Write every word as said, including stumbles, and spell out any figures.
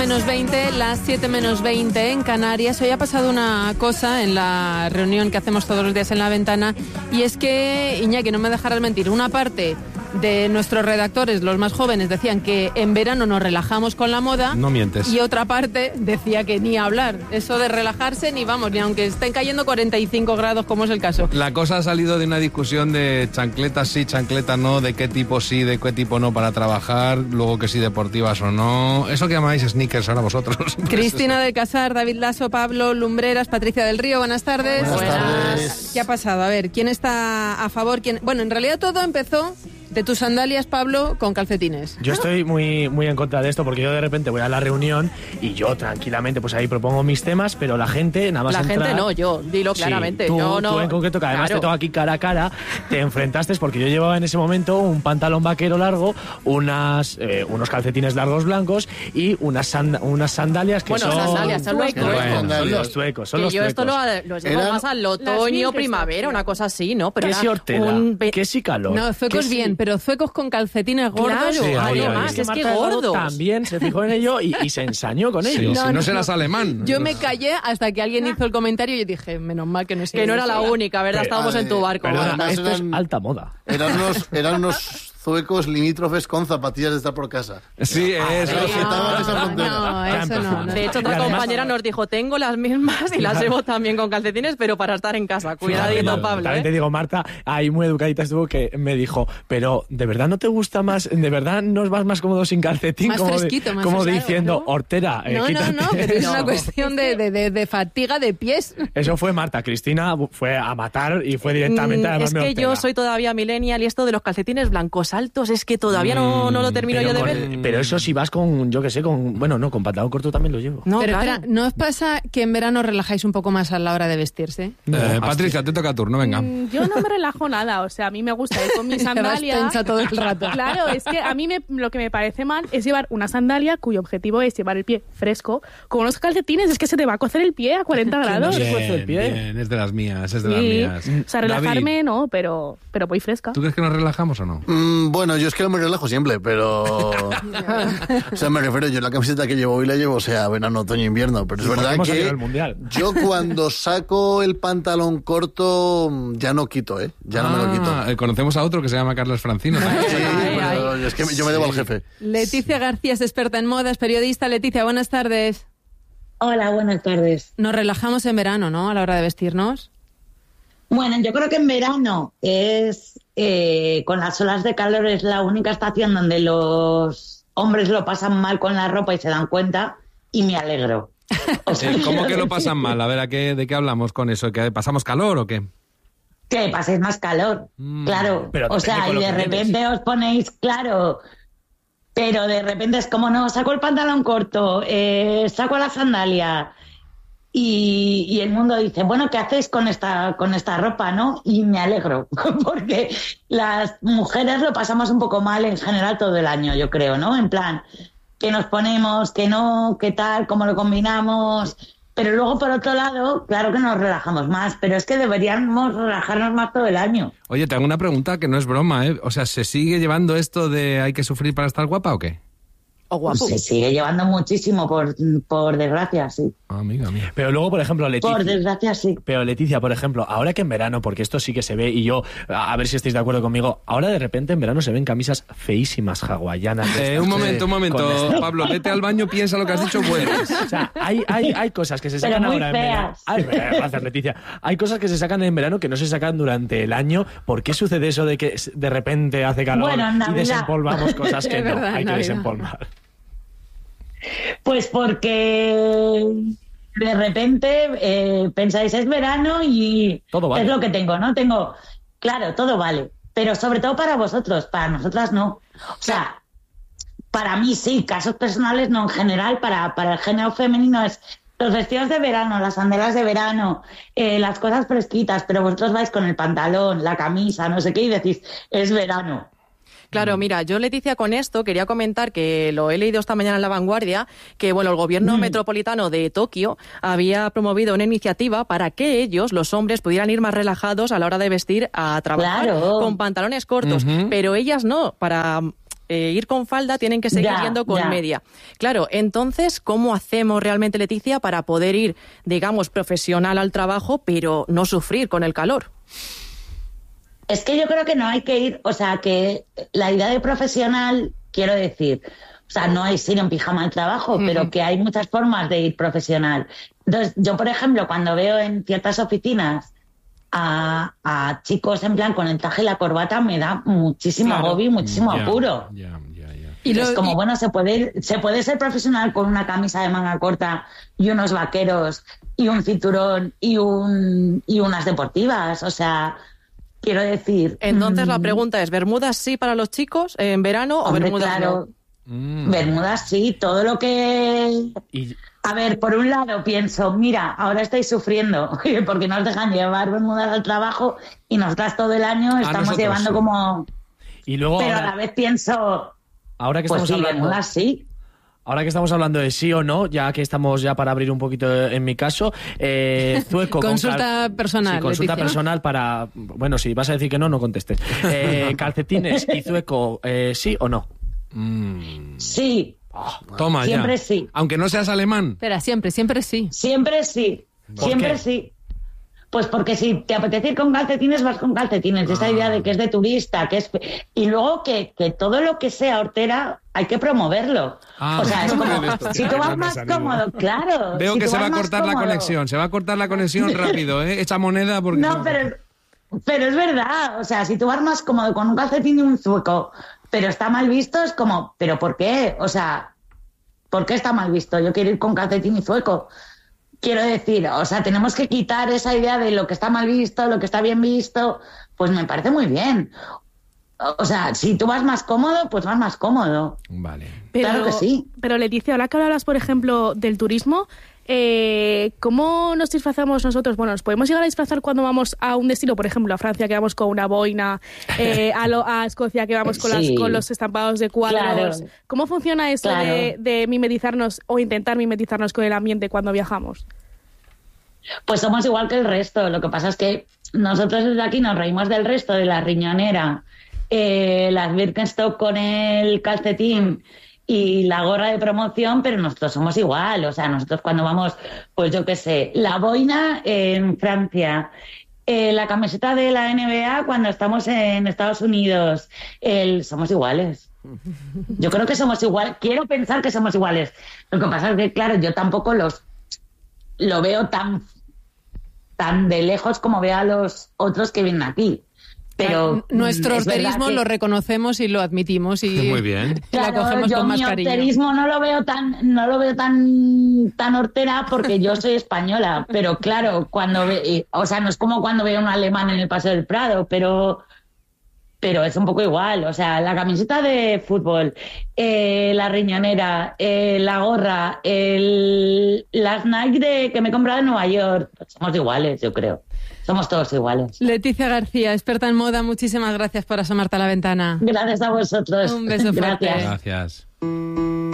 menos veinte, las siete menos veinte en Canarias. Hoy ha pasado una cosa en la reunión que hacemos todos los días en La Ventana, y es que, Iñaki, no me dejarás mentir, una parte de nuestros redactores, los más jóvenes, decían que en verano nos relajamos con la moda. No mientes. Y otra parte decía que ni hablar. Eso de relajarse ni vamos, ni aunque estén cayendo cuarenta y cinco grados, como es el caso. La cosa ha salido de una discusión de chancletas sí, chancletas no, de qué tipo sí, de qué tipo no para trabajar, luego que sí deportivas o no. Eso que llamáis sneakers ahora vosotros. Cristina del Casar, David Lasso, Pablo Lumbreras, Patricia del Río, buenas tardes. Buenas, buenas tardes. ¿Qué ha pasado? A ver, ¿quién está a favor? ¿Quién? Bueno, en realidad todo empezó de tus sandalias, Pablo, con calcetines. Yo estoy muy, muy en contra de esto, porque yo de repente voy a la reunión y yo tranquilamente pues ahí propongo mis temas, pero la gente nada más La entra... gente no, yo, dilo Sí, claramente. tú, yo no... tú en concreto, que además Claro. te tengo aquí cara a cara, te enfrentaste porque yo llevaba en ese momento un pantalón vaquero largo, unas eh, unos calcetines largos blancos y unas, sand- unas sandalias que Bueno, son... sandalias, son los Bueno, tuecos. son los tuecos, son Que los yo esto lo, tuecos. lo llevo Eran más al las otoño, sneakers, primavera, tío. una cosa así, ¿no? Pero ¿Qué era sí hortera? un ve- ¿Qué sí calor? No, ¿Qué zuecos sí? bien, pero zuecos con calcetines gordos. Claro, Sí, ahí, además, ahí. es que Marta Delgado gordos. también se fijó en ello y, y se ensañó con Sí, ello. si No, no, no. serás alemán. Yo me callé hasta que alguien hizo el comentario y yo dije, menos mal que no es Que no era la única, ¿verdad? Pero- Estábamos en tu barco. Perdona, Además esto es eran- alta moda. Eran unos, eran unos zuecos limítrofes con zapatillas de estar por casa. Sí, eso. Pero quitaban esa frontera. no, Ya eso no, empezamos. no. De hecho, Y otra además- compañera nos dijo, tengo las mismas y las llevo también con calcetines, pero para estar en casa. Cuidadito, Fíjate, Pablo, También te ¿eh? digo, Marta, ahí muy educadita estuvo, que me dijo, pero ¿de verdad no te gusta más? ¿De verdad nos vas más cómodo sin calcetín? Más como de- fresquito, más como fresco, diciendo, ¿no? hortera, eh, No, no, quítate no, pero es eso". una cuestión de, de, de, de fatiga de pies. Eso fue Marta. Cristina fue a matar y fue directamente Mm, a es llamarme que hortera. yo soy todavía millennial y esto de los calcetines blancos altos es que todavía no, no lo termino pero yo de con- ver. Pero eso si vas con, yo que sé, con... Bueno, no, con pantalón corto también lo llevo. No, pero claro. espera, ¿no os pasa que en verano relajáis un poco más a la hora de vestirse? Eh, Patricia, te toca turno, venga. Mm, Yo no me relajo nada, o sea, a mí me gusta ir con mis Te vas sandalias. tensa todo el rato. Claro, es que a mí me, lo que me parece mal es llevar una sandalia cuyo objetivo es llevar el pie fresco. Con unos calcetines es que se te va a cocer el pie a cuarenta grados. se cuece el pie. bien, es de las mías, es de las Sí. mías. O sea, relajarme David, no, pero, pero voy fresca. ¿tú crees que nos relajamos o no? Mm, bueno, yo es que no me relajo siempre, pero... o sea, me refiero, yo la camiseta que llevo hoy la llevo, o sea, verano, otoño, invierno, pero es Porque verdad hemos salido que del Mundial. yo cuando saco el pantalón corto ya no quito, ¿eh? Ya no me lo quito. Ah, eh, conocemos a otro que se llama Carlos Francino. Sí, Ay, pero ay. es que yo me debo al jefe. Leticia García es experta en moda, es periodista. Leticia, buenas tardes. Hola, buenas tardes. Nos relajamos en verano, ¿no? A la hora de vestirnos. Bueno, yo creo que en verano es, eh, con las olas de calor, es la única estación donde los hombres lo pasan mal con la ropa y se dan cuenta, y me alegro. O sea, Eh, ¿Cómo que lo pasan mal? A ver, ¿a qué, ¿de qué hablamos con eso? ¿Que pasamos calor o qué? que paséis más calor, Mm, claro. pero O sea, depende con y lo de que repente lleves. os ponéis, claro, pero de repente es como, no, saco el pantalón corto, eh, saco la sandalia, y, y el mundo dice, bueno, ¿qué hacéis con esta, con esta ropa, no? Y me alegro, porque las mujeres lo pasamos un poco mal en general todo el año, yo creo, ¿no? En plan, que nos ponemos, que no, qué tal, cómo lo combinamos. Pero luego, por otro lado, claro que nos relajamos más, pero es que deberíamos relajarnos más todo el año. Oye, te hago una pregunta que no es broma, ¿eh? O sea, ¿se sigue llevando esto de hay que sufrir para estar guapa o qué? O guapo. Se sigue llevando muchísimo, por, por desgracia, sí. Ah, amiga mía. Pero luego, por ejemplo, Leticia... Por desgracia, sí. Pero Leticia, por ejemplo, ahora que en verano, porque esto sí que se ve, y yo, a a ver si estáis de acuerdo conmigo, ahora de repente en verano se ven camisas feísimas hawaianas. de Eh, estas, un momento, un con momento, esta- Pablo, vete al baño, piensa lo que has dicho, vuelves. O sea, hay, hay, hay cosas que se Pero sacan muy ahora en verano. feas. Ay, gracias, Leticia. Hay cosas que se sacan en verano que no se sacan durante el año. ¿Por qué sucede eso de que de repente hace calor Bueno, en y Navidad. desempolvamos cosas que Es no verdad, hay en que Navidad. desempolvar? Pues porque de repente eh, pensáis, es verano y Todo vale. es lo que tengo, ¿no? Tengo, claro, todo vale, pero sobre todo para vosotros, para nosotras no. O sea, para mí sí, casos personales no, en general, para, para el género femenino es los vestidos de verano, las sandalias de verano, eh, las cosas fresquitas, pero vosotros vais con el pantalón, la camisa, no sé qué, y decís, es verano. Claro, mira, yo, Leticia, con esto quería comentar que lo he leído esta mañana en La Vanguardia, que bueno, el gobierno Mm. metropolitano de Tokio había promovido una iniciativa para que ellos, los hombres, pudieran ir más relajados a la hora de vestir a trabajar Claro. con pantalones cortos, Ujú. pero ellas no, para eh, ir con falda, tienen que seguir Ya, yendo con ya. media. Claro, entonces, ¿cómo hacemos realmente, Leticia, para poder ir, digamos, profesional al trabajo, pero no sufrir con el calor? Es que yo creo que no hay que ir, o sea, que la idea de profesional, quiero decir, o sea, no es ir en pijama al trabajo, uh-huh. pero que hay muchas formas de ir profesional. Entonces, yo, por ejemplo, cuando veo en ciertas oficinas a, a chicos en plan con el traje y la corbata, me da muchísimo Claro. agobio y muchísimo Ya, apuro. ya, ya, ya. Y lo- es como, y- bueno, se puede, ir- se puede ser profesional con una camisa de manga corta y unos vaqueros y un cinturón y, un, y unas deportivas. O sea, quiero decir... Entonces, mm, la pregunta es, ¿bermudas sí para los chicos en verano o hombre, bermudas claro, no? Mm. Bermudas sí, todo lo que... Y A ver, por un lado pienso, mira, ahora estáis sufriendo porque nos dejan llevar bermudas al trabajo y nosotras todo el año estamos nosotros llevando sí. como... Y luego, Pero a ahora, la vez pienso, ahora que pues estamos sí, hablando... bermudas sí. Ahora que estamos hablando de sí o no, ya que estamos ya para abrir un poquito en mi caso, eh, Zueco... con Consulta cal- personal, Sí, consulta Leticia. personal para... Bueno, si vas a decir que no, no contestes. Eh, calcetines y Zueco, eh, ¿sí o no? Mm. Sí, Toma Siempre ya. sí. Aunque no seas alemán. Espera, siempre, siempre sí. siempre sí, ¿Por siempre qué? sí. Pues porque si te apetece ir con calcetines, vas con calcetines. Esa idea de que es de turista, que es... Y luego que, que todo lo que sea hortera hay que promoverlo. Ah, o sea, es no como, me esto, si ya, tú ya vas me más salido. cómodo, claro. Veo si que tú se va vas a más cortar la cómodo. conexión. Se va a cortar la conexión rápido, ¿eh? Echa moneda porque... No, pero, pero es verdad. O sea, si tú vas más cómodo con un calcetín y un zueco, pero está mal visto, es como, ¿pero por qué? O sea, ¿por qué está mal visto? Yo quiero ir con calcetín y zueco. Quiero decir, o sea, tenemos que quitar esa idea de lo que está mal visto, lo que está bien visto. Pues me parece muy bien. O sea, si tú vas más cómodo, pues vas más cómodo. Vale. Pero, Claro que sí. Pero Leticia, ahora que hablas, por ejemplo, del turismo, eh, ¿cómo nos disfrazamos nosotros? Bueno, nos podemos llegar a disfrazar cuando vamos a un destino, por ejemplo, a Francia, que vamos con una boina, eh, a, lo- a Escocia, que vamos con, Sí. las, con los estampados de cuadros. Claro. ¿Cómo funciona eso Claro. de, de mimetizarnos o intentar mimetizarnos con el ambiente cuando viajamos? Pues somos igual que el resto. Lo que pasa es que nosotros desde aquí nos reímos del resto, de la riñonera, eh, las Birkenstock con el calcetín y la gorra de promoción, pero nosotros somos igual. O sea, nosotros cuando vamos, pues yo qué sé, la boina en Francia, eh, la camiseta de la N B A cuando estamos en Estados Unidos, el, somos iguales. Yo creo que somos iguales. Quiero pensar que somos iguales. Lo que pasa es que, claro, yo tampoco los lo veo tan tan de lejos como veo a los otros que vienen aquí. Pero Nuestro mm, es verdad horterismo que- lo reconocemos y lo admitimos y Muy bien. y la Claro, cogemos yo con más mi cariño. horterismo no lo veo tan no lo veo tan tan hortera porque yo soy española, pero claro, cuando ve, y- o sea, no es como cuando veo a un alemán en el Paseo del Prado, pero pero es un poco igual. O sea, la camiseta de fútbol, eh, la riñonera, eh, la gorra, el, las Nike de, que me he comprado en Nueva York, pues somos iguales, yo creo. Somos todos iguales. Leticia García, experta en moda, muchísimas gracias por asomarte a la ventana. Gracias a vosotros. Un beso fuerte. Gracias. Gracias.